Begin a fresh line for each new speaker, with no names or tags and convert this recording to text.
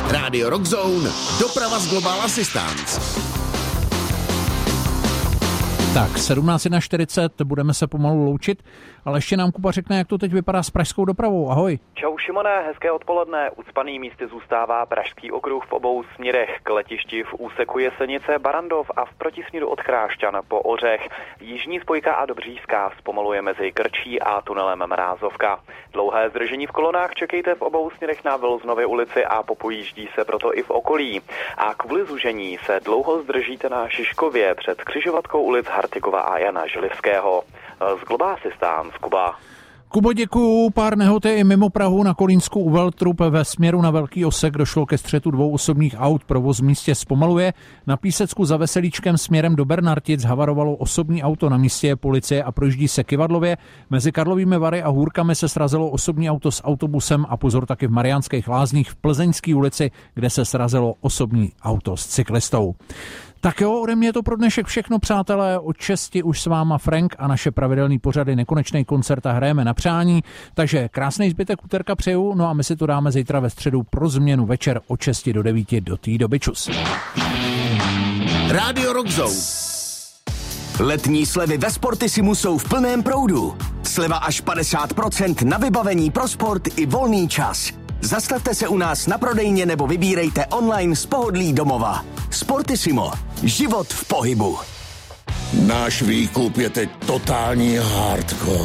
Rádio Rock Zone, doprava z Global Assistance.
Tak, 17:40, budeme se pomalu loučit, ale ještě nám Kuba řekne, jak to teď vypadá s pražskou dopravou. Ahoj.
Čau Šimone, hezké odpoledne. Ucpaný místy zůstává Pražský okruh v obou směrech k letišti v úseku Jesenice Barandov a v protisměru od Chrášťan po Ořech. Jižní spojka a Dobřížská zpomaluje mezi Krčí a tunelem Mrázovka. Dlouhé zdržení v kolonách čekejte v obou směrech na Vilznově ulici a popojíždí se proto i v okolí. A kvůli zužení se dlouho zdržíte na Šiškově před křižovatkou ulic Hartigova a Jana Želivského. Z Global Assistance, Kuba.
Kubo, děkuju. Pár nehod je i mimo Prahu na Kolínsku u Veltrup ve směru na Velký Osek došlo ke střetu dvou osobních aut. Provoz v místě zpomaluje. Na Písecku za Veselíčkem směrem do Bernartic havarovalo osobní auto, na místě je policie a projíždí se Kyvadlově. Mezi Karlovými Vary a Hůrkami se srazilo osobní auto s autobusem a pozor taky v Mariánských Lázních v Plzeňské ulici, kde se srazilo osobní auto s cyklistou. Tak jo, ode mě je to pro dnešek všechno, přátelé. Od 6 už s váma Frank a naše pravidelný pořady Nekonečnej koncert a hrajeme na přání. Takže krásný zbytek úterka přeju, no a my si to dáme zítra ve středu pro změnu večer od 6 do 9. Do té doby čus.
Rádio Rock Zone.
Letní slevy ve Sportisimu jsou v plném proudu. Sleva až 50% na vybavení pro sport i volný čas. Zastavte se u nás na prodejně nebo vybírejte online z pohodlí domova. Sportissimo. Život v pohybu.
Náš výkup je teď totální hardcore.